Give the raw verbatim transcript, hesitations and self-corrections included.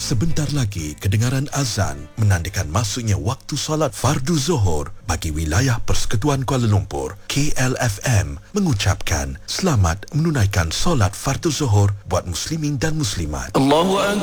Sebentar lagi kedengaran azan menandakan masuknya waktu solat fardu Zuhur bagi wilayah Persekutuan Kuala Lumpur. K L F M mengucapkan selamat menunaikan solat fardu Zuhur buat muslimin dan muslimat. Allahu